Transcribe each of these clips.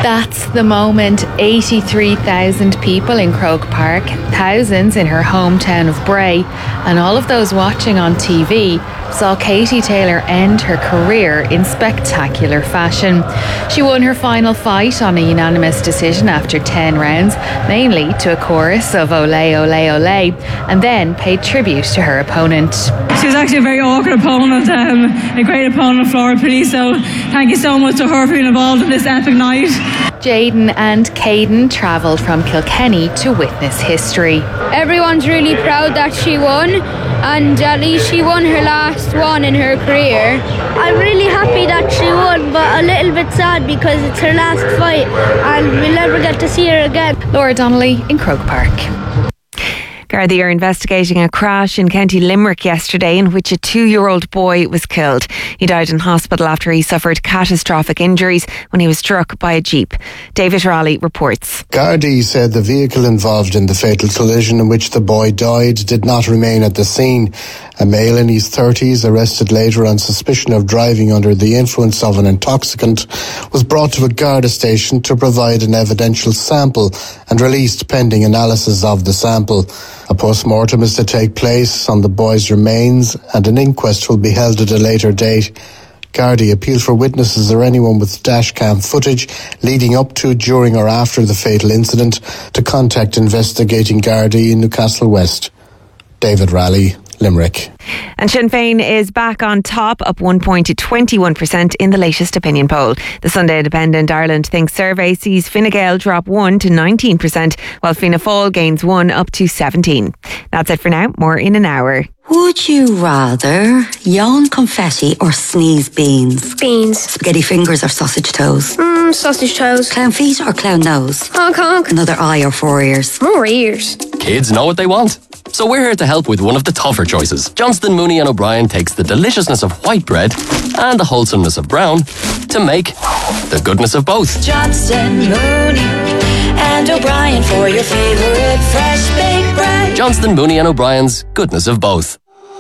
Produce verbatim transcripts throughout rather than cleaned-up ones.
That's the moment. eighty-three thousand people in Croke Park, thousands in her hometown of Bray, and all of those watching on T V saw Katie Taylor end her career in spectacular fashion. She won her final fight on a unanimous decision after ten rounds, mainly to a chorus of Olé, Olé, Olé, and then paid tribute to her opponent. She was actually a very awkward opponent, um, a great opponent, Flora Pretty, so thank you so much to her for being involved in this epic night. Jaden and Caden travelled from Kilkenny to witness history. Everyone's really proud that she won, and at least she won her last one in her career. I'm really happy that she won, but a little bit sad because it's her last fight and we'll never get to see her again. Laura Donnelly in Croke Park. Gardaí are investigating a crash in County Limerick yesterday in which a two-year-old boy was killed. He died in hospital after he suffered catastrophic injuries when he was struck by a jeep. David Raleigh reports. Gardaí said the vehicle involved in the fatal collision in which the boy died did not remain at the scene. A male in his thirties, arrested later on suspicion of driving under the influence of an intoxicant, was brought to a Garda station to provide an evidential sample and released pending analysis of the sample. A post-mortem is to take place on the boy's remains and an inquest will be held at a later date. Gardaí appealed for witnesses or anyone with dashcam footage leading up to, during or after the fatal incident to contact investigating Gardaí in Newcastle West. David Raleigh, Limerick. And Sinn Féin is back on top, up one point to twenty-one percent in the latest opinion poll. The Sunday Independent Ireland Think survey sees Fine Gael drop one to nineteen percent, while Fianna Fáil gains one up to seventeen. That's it for now. More in an hour. Would you rather yawn confetti or sneeze beans? Beans. Spaghetti fingers or sausage toes? Mmm, sausage toes. Clown feet or clown nose? Honk honk. Another eye or four ears? More ears. Kids know what they want, so we're here to help with one of the tougher choices. Johnston, Mooney and O'Brien takes the deliciousness of white bread and the wholesomeness of brown to make the goodness of both. Johnston, Mooney and O'Brien for your favourite fresh baked bread. Johnston, Mooney and O'Brien's goodness of both.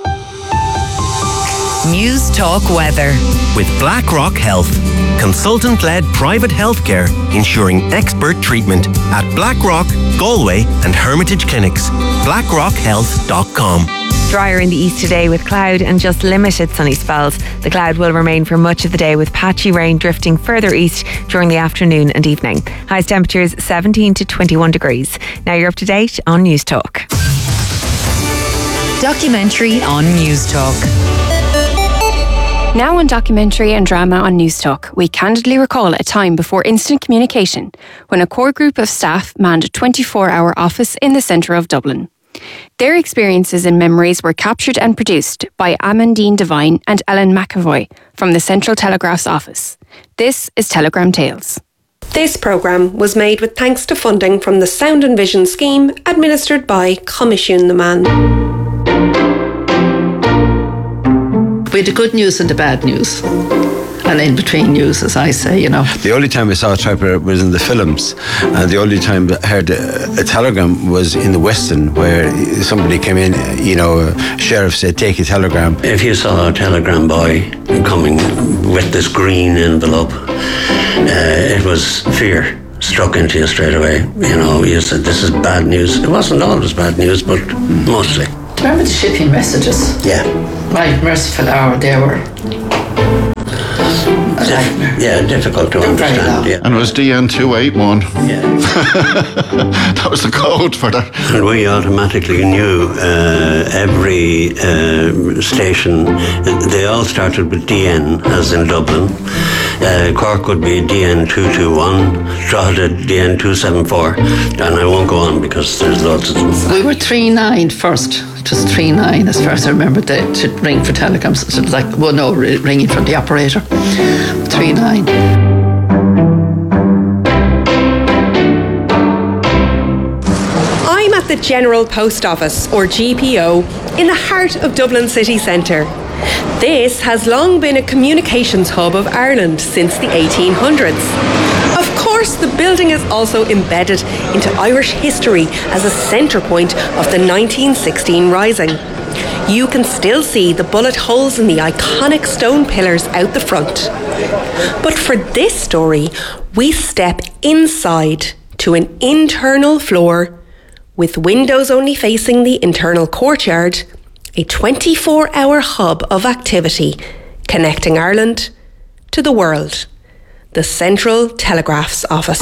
News Talk Weather. With BlackRock Health, consultant-led private healthcare ensuring expert treatment at BlackRock, Galway and Hermitage Clinics. blackrock health dot com. Drier in the east today with cloud and just limited sunny spells. The cloud will remain for much of the day with patchy rain drifting further east during the afternoon and evening. Highest temperatures seventeen to twenty-one degrees. Now you're up to date on News Talk. Documentary on News Talk. Now on documentary and drama on News Talk, we candidly recall a time before instant communication when a core group of staff manned a twenty-four hour office in the centre of Dublin. Their experiences and memories were captured and produced by Amandine Devine and Ellen McAvoy from the Central Telegraph's office. This is Telegram Tales. This programme was made with thanks to funding from the Sound and Vision scheme administered by Commission the Man. We had the good news and the bad news. And in between news, as I say, you know. The only time I saw a typewriter was in the films, and the only time I heard a, a telegram was in the Western, where somebody came in, you know, a sheriff said, take a telegram. If you saw a telegram boy coming with this green envelope, uh, it was fear struck into you straight away. You know, you said, this is bad news. It wasn't always bad news, but mostly. Do you remember the shipping messages? Yeah. My merciful hour, they were a nightmare. Yeah, difficult to understand. Yeah. And it was D N two eighty-one. Yeah. That was the code for that. And we automatically knew uh, every uh, station, they all started with D N, as in Dublin. Uh, Cork would be D N two two one, Drogheda D N two seven four, and I won't go on because there's lots of them. We were three nine first. It was three nine as far as I remember, the, to ring for telecoms. So it was like, well, no, ringing from the operator. three nine. I'm at the General Post Office, or G P O, in the heart of Dublin city centre. This has long been a communications hub of Ireland since the eighteen hundreds. Of course, the building is also embedded into Irish history as a centre point of the nineteen sixteen Rising. you can still see the bullet holes in the iconic stone pillars out the front. But for this story, we step inside to an internal floor with windows only facing the internal courtyard, a twenty-four hour hub of activity connecting Ireland to the world, the Central Telegraph's office.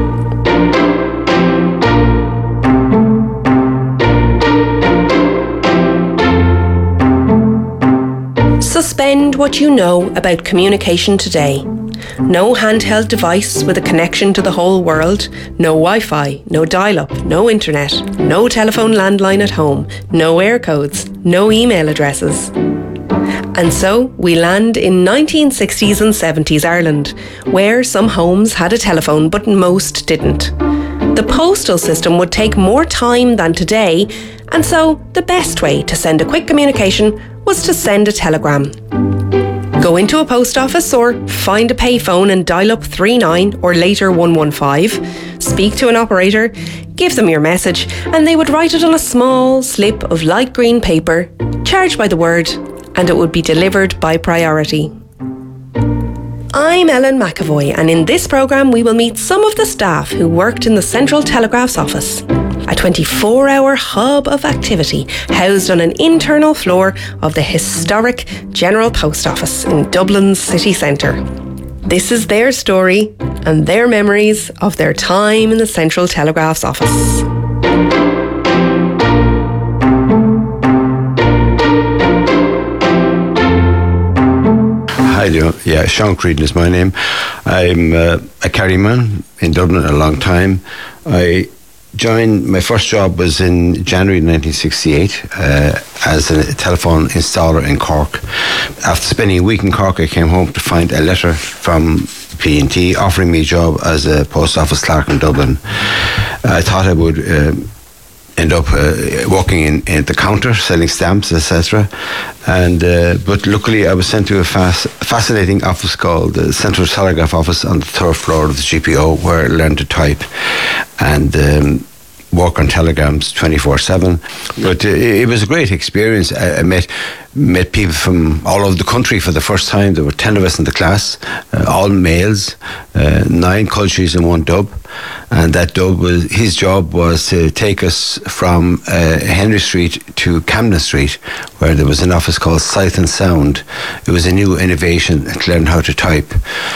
Suspend what you know about communication today. No handheld device with a connection to the whole world, no Wi-Fi, no dial-up, no internet, no telephone landline at home, no air codes, no email addresses. And so we land in nineteen sixties and seventies Ireland, where some homes had a telephone but most didn't. The postal system would take more time than today, and so the best way to send a quick communication was to send a telegram. Go into a post office or find a payphone and dial up three nine or later one one five, speak to an operator, give them your message, and they would write it on a small slip of light green paper, charged by the word, and it would be delivered by priority. I'm Ellen McAvoy, and in this programme we will meet some of the staff who worked in the Central Telegraph's office, a twenty-four hour hub of activity housed on an internal floor of the historic General Post Office in Dublin's city centre. This is their story and their memories of their time in the Central Telegraph's office. Hi there. Yeah, Sean Creedon is my name. I'm uh, a carryman in Dublin a long time. I joined, my first job was in January nineteen sixty-eight uh, as a telephone installer in Cork. After spending a week in Cork, I came home to find a letter from P and T offering me a job as a post office clerk in Dublin. I thought I would uh, end up uh, working in, in the counter, selling stamps, et cetera. And uh, but luckily, I was sent to a fas- fascinating office called the Central Telegraph office on the third floor of the G P O, where I learned to type and um, work on telegrams twenty-four seven. But uh, it was a great experience. I, I met met people from all over the country for the first time. There were ten of us in the class, uh, all males, uh, nine cultures and one dub. And that dub was, his job was to take us from uh, Henry Street to Camden Street, where there was an office called Sight and Sound. It was a new innovation to learn how to type.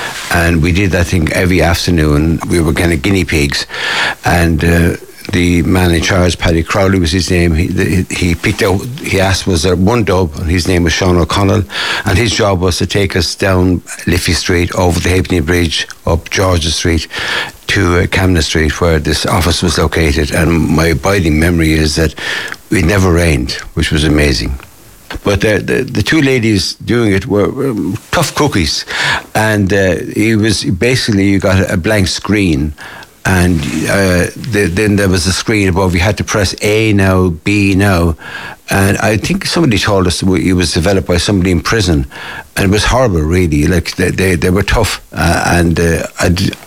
And we did that thing every afternoon. We were kind of guinea pigs. And uh, the man in charge, Paddy Crowley was his name, he, the, he picked out, he asked, was there one dub? And his name was Sean O'Connell. And his job was to take us down Liffey Street, over the Halfpenny Bridge, up Georgia Street, to uh, Camden Street, where this office was located. And my abiding memory is that it never rained, which was amazing. But the, the the two ladies doing it were, were tough cookies. And uh, it was basically, you got a blank screen, and uh, the, then there was a screen above. You had to press A now, B now. And I think somebody told us it was developed by somebody in prison, and it was horrible, really. Like they they, they were tough, uh, and uh, I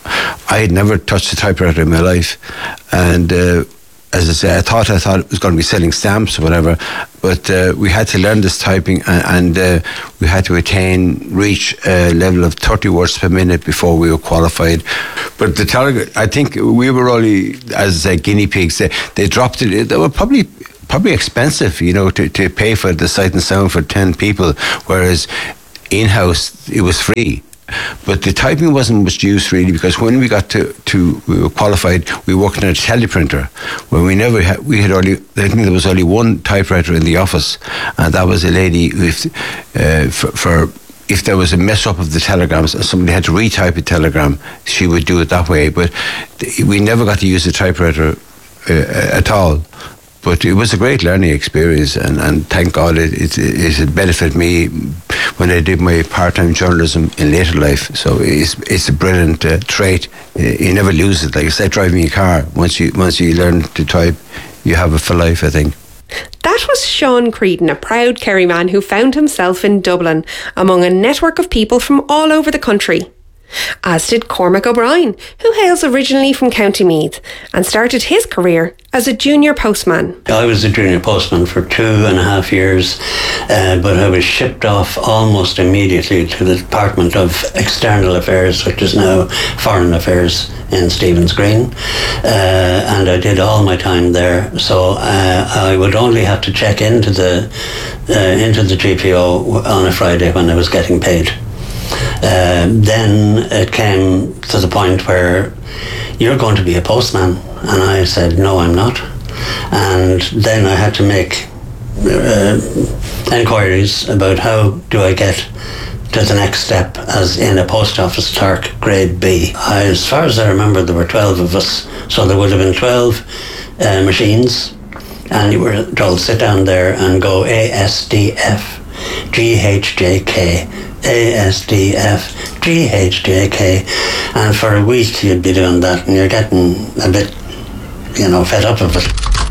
I had never touched a typewriter in my life, and uh, as I say, I thought I thought it was going to be selling stamps or whatever, but uh, we had to learn this typing, and, and uh, we had to attain reach a level of thirty words per minute before we were qualified. But the telegram, I think we were only as uh, guinea pigs. They, they dropped it. They were probably. Probably expensive, you know, to, to pay for the Sight and Sound for ten people, whereas in-house it was free. But the typing wasn't much use, really, because when we got to, to we were qualified, we worked on a teleprinter, where we never had, we had only, I think there was only one typewriter in the office, and that was a lady who, if, uh, for, for if there was a mess up of the telegrams and somebody had to retype a telegram, she would do it that way. But we never got to use the typewriter uh, at all. But it was a great learning experience, and, and thank God it, it, it benefited me when I did my part-time journalism in later life. So it's it's a brilliant uh, trait. You never lose it. Like it's like driving a car. Once you once you learn to type, you have it for life, I think. That was Sean Creedon, a proud Kerry man who found himself in Dublin among a network of people from all over the country. as did Cormac O'Brien, who hails originally from County Meath and started his career as a junior postman. I was a junior postman for two and a half years, uh, but I was shipped off almost immediately to the Department of External Affairs, which is now Foreign Affairs in Stephen's Green, uh, and I did all my time there. So uh, I would only have to check into the uh, into the G P O on a Friday when I was getting paid. Uh, then it came to the point where you're going to be a postman, and I said no, I'm not. And then I had to make uh, enquiries about how do I get to the next step as in a post office clerk grade B. I, as far as I remember, there were twelve of us, so there would have been twelve uh, machines, and you were told sit down there and go A S D F G H J K A S D F G H J K, and for a week you'd be doing that, and you're getting a bit, you know, fed up of it.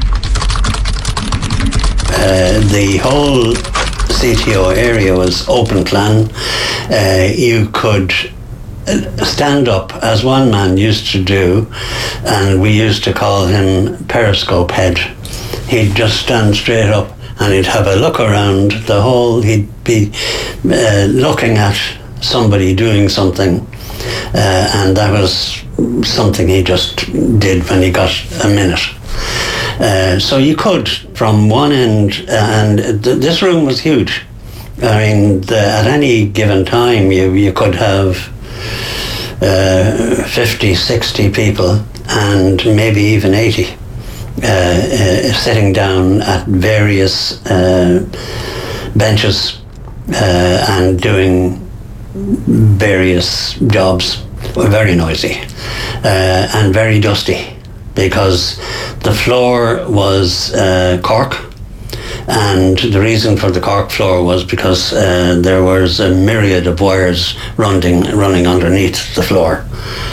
Uh, the whole C T O area was open plan. Uh, you could stand up, as one man used to do, and we used to call him Periscope Head. He'd just stand straight up and he'd have a look around the whole, he'd be uh, looking at somebody doing something, uh, and that was something he just did when he got a minute. Uh, so you could, from one end, and th- this room was huge. I mean, the, at any given time, you, you could have uh, fifty, sixty people, and maybe even eighty. Uh, uh, sitting down at various uh, benches uh, and doing various jobs. Were very noisy uh, and very dusty, because the floor was uh, cork, and the reason for the cork floor was because uh, there was a myriad of wires running running underneath the floor.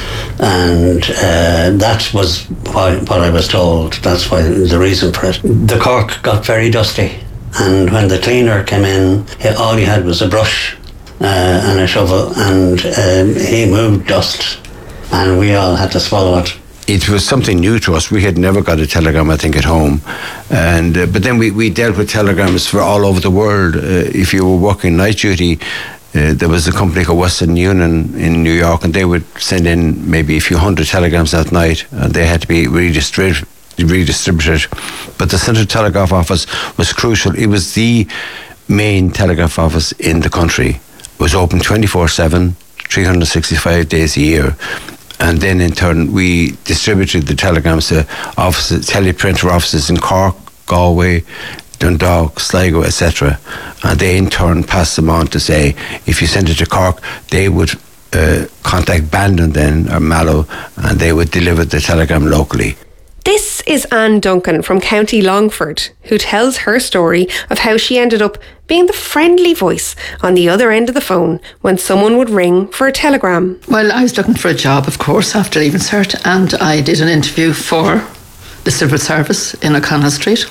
And uh, that was why, what I was told. That's why the reason for it. The cork got very dusty, and when the cleaner came in, he, all he had was a brush uh, and a shovel, and um, he moved dust, and we all had to swallow it. It was something new to us. We had never got a telegram, I think, at home. And uh, but then we, we dealt with telegrams for all over the world. Uh, if you were working night duty, Uh, there was a company called Western Union in New York, and they would send in maybe a few hundred telegrams that night, and they had to be redistributed. redistributed. But the Central Telegraph Office was crucial. It was the main telegraph office in the country. It was open twenty-four seven, three hundred sixty-five days a year. And then in turn, we distributed the telegrams to offices, teleprinter offices in Cork, Galway, Dundalk, Sligo, et cetera. And they in turn passed them on to say, if you send it to Cork, they would uh, contact Bandon then, or Mallow, and they would deliver the telegram locally. This is Anne Duncan from County Longford, who tells her story of how she ended up being the friendly voice on the other end of the phone when someone would ring for a telegram. Well, I was looking for a job, of course, after leaving cert, and I did an interview for the civil service in O'Connell Street.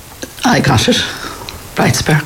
I got it, Brightspark.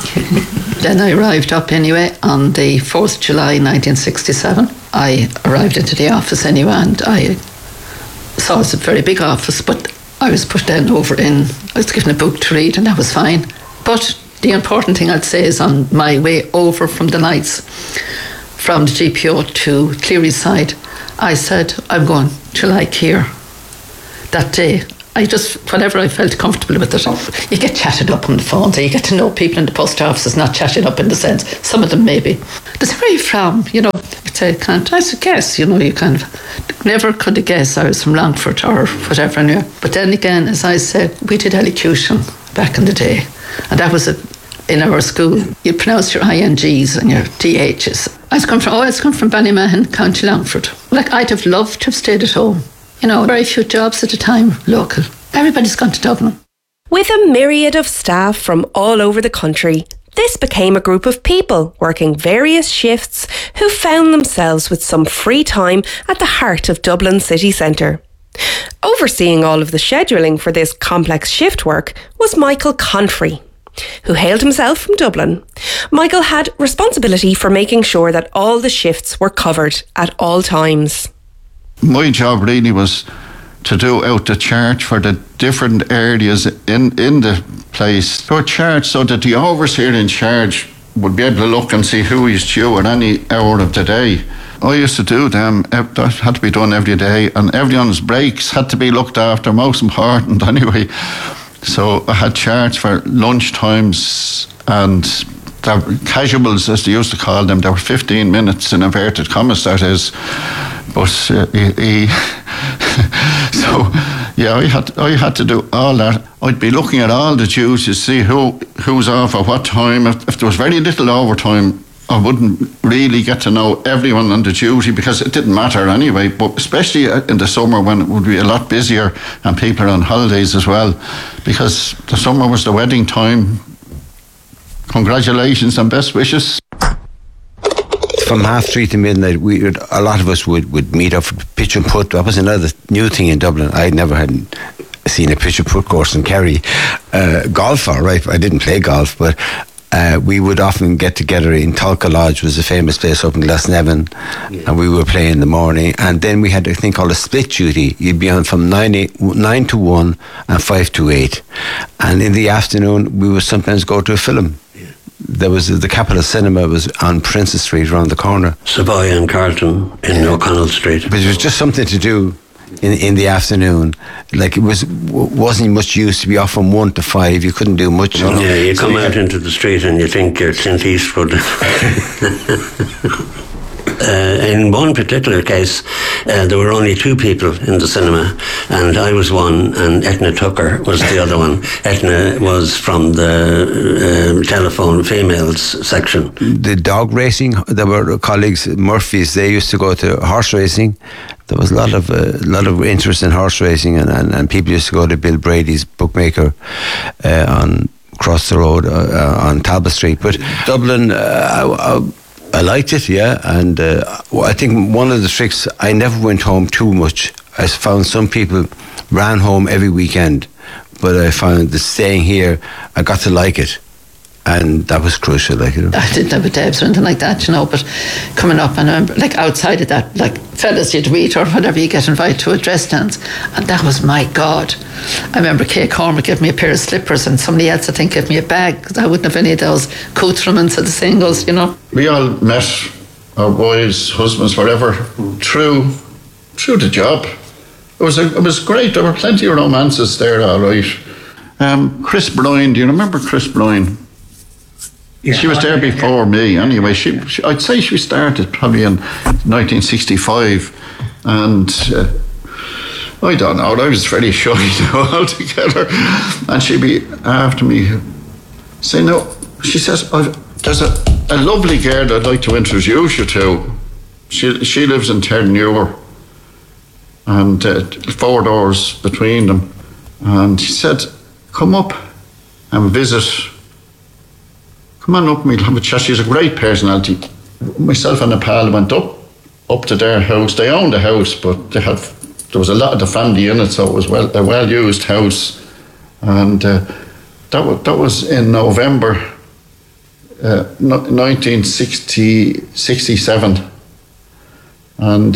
Then I arrived up anyway on the fourth of July nineteen sixty-seven. I arrived into the office anyway, and I saw it was a very big office, but I was put then over in, I was given a book to read, and that was fine. But the important thing I'd say is on my way over from the nights, from the G P O to Cleary side, I said, I'm going to like here that day. I just, whenever I felt comfortable with it, you get chatted up on the phone, so you get to know people in the post offices, not chatted up in the sense, some of them maybe. There's where are you from, you know, I'd say, can't, I said, guess, you know, you kind of, never could have guessed I was from Longford or whatever, anyway. But then again, as I said, we did elocution back in the day, and that was a, in our school, you pronounce your I N Gs and your D Hs. I was come from, oh, I was come from Ballymahon, County Longford. Like, I'd have loved to have stayed at home. You know, very few jobs at a time, local. Everybody's gone to Dublin. With a myriad of staff from all over the country, this became a group of people working various shifts who found themselves with some free time at the heart of Dublin city centre. Overseeing all of the scheduling for this complex shift work was Michael Confrey. who hailed himself from Dublin. Michael had responsibility for making sure that all the shifts were covered at all times. My job really was to do out the chart for the different areas in, in the place. Do a chart so that the overseer in charge would be able to look and see who is due at any hour of the day. I used to do them, that had to be done every day, and everyone's breaks had to be looked after, most important anyway. So I had charts for lunch times and the casuals, as they used to call them. They were fifteen minutes in inverted commas, that is. But uh, he, he so yeah, I had I had to do all that. I'd be looking at all the duties to see who who's off at what time. If, if there was very little overtime, I wouldn't really get to know everyone on the duty because it didn't matter anyway. But especially in the summer when it would be a lot busier and people are on holidays as well, because the summer was the wedding time. Congratulations and best wishes. From half three to midnight, we would, a lot of us would, would meet up for pitch and putt. That was another new thing in Dublin. I never had seen a pitch and putt course in Kerry. Uh, golf, all right, I didn't play golf, but uh, we would often get together in Talca Lodge, was a famous place up in Glasnevin, yeah. And we would play in the morning. And then we had a thing called a split duty. You'd be on from nine, eight, nine to one and five to eight. And in the afternoon, we would sometimes go to a film. There was the Capitol Cinema was on Princess Street around the corner. Savoy and Carlton in yeah. O'Connell Street. But it was just something to do in in the afternoon. Like it was wasn't much use to be off from one to five. You couldn't do much. You know? Yeah, you so come you out had... into the street and you think you're Clint Eastwood. Uh, in one particular case, uh, there were only two people in the cinema, and I was one, and Etna Tucker was the other one. Etna was from the uh, telephone females section. The dog racing, there were colleagues, Murphys, they used to go to horse racing. There was a lot of uh, lot of interest in horse racing, and, and, and people used to go to Bill Brady's bookmaker uh, on across the road uh, on Talbot Street. But Dublin, uh, I, I, I liked it, yeah, and uh, I think one of the tricks, I never went home too much. I found some people ran home every weekend, but I found that staying here, I got to like it, and that was crucial. Like, you know. I didn't have a Debs or anything like that, you know, but coming up, and I remember, like outside of that, like fellas you'd meet or whatever, you get invited to a dress dance, and that was my God. I remember Kay Cormack gave me a pair of slippers, and somebody else I think gave me a bag, because I wouldn't have any of those accoutrements of the singles, you know. We all met our boys, husbands, whatever, through through the job. It was a, it was great. There were plenty of romances there, all right. Um, Chris Bryan, do you remember Chris Bryan? Yeah, she was there before me anyway. She, she, I'd say she started probably in nineteen sixty-five, and uh, I don't know, I was very shy altogether, and she'd be after me saying, no, she says, I've, there's a, a lovely girl I'd like to introduce you to. She, she lives in Terranure, and uh, four doors between them, and she said, come up and visit. Come on up, we'll have a chat. She's a great personality. Myself and a pal went up up to their house. They owned a house, but they had there was a lot of the family in it, so it was well a well used house. And uh, that was that was in November uh, nineteen sixty-seven, and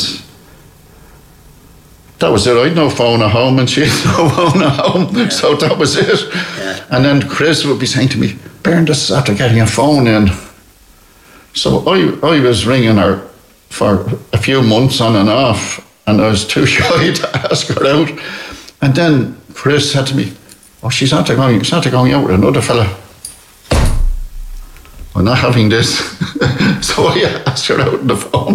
that was it. I'd no phone at home, and she had no phone at home, yeah. So that was it. Yeah. And then Chris would be saying to me, Bern, this is after getting a phone in. So I, I was ringing her for a few months on and off, and I was too shy to ask her out. And then Chris said to me, oh, she's not going, she's not going out with another fella. I'm not having this. So I asked her out on the phone.